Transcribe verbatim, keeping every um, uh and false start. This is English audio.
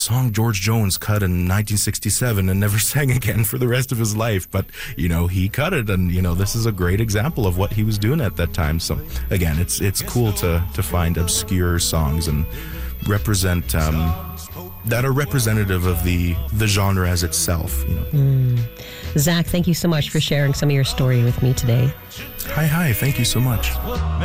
song George Jones cut in nineteen sixty-seven and never sang again for the rest of his life. But, you know, he cut it, and, you know, this is a great example of what he was doing at that time. So, again, it's it's cool to, to find obscure songs and represent, um, that are representative of the, the genre as itself, you know. Mm. Zach, thank you so much for sharing some of your story with me today. Hi, hi. Thank you so much.